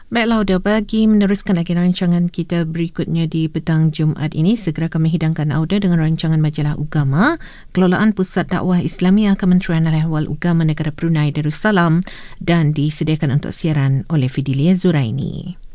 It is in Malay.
Baiklah, Audio, bagi meneruskan lagi rancangan kita berikutnya di petang Jumaat ini, segera kami hidangkan Audio dengan rancangan majalah Ugama, kelolaan Pusat Dakwah Islamiah Kementerian Al-Ahwal Ugama Negara Brunei Darussalam dan disediakan untuk siaran oleh Fidelia Zuraini.